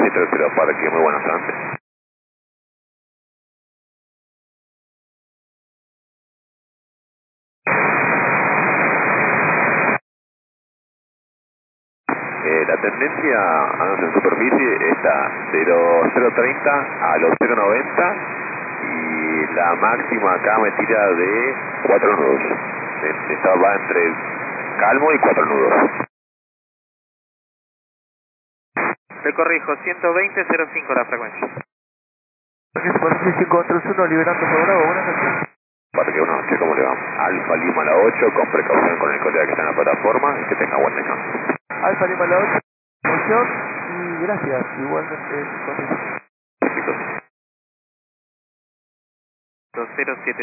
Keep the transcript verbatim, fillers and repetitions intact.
siete cero Parque, muy buenas tardes. Eh, la tendencia a en superficie está cero cero treinta a los cero noventa y la máxima acá me tira de cuatro nudos. Esta va entre calmo y cuatro nudos. Te corrijo, ciento veinte cero cinco la frecuencia. cinco cuatro uno liberando por Bravo, buenas noches. Parque uno noche, ¿cómo le va? Alfa Lima a la ocho, con precaución con el colega que está en la plataforma y que tenga buen descanso. Alfa Lima la ocho, emoción y gracias, igualmente. Chicos. dos cero siete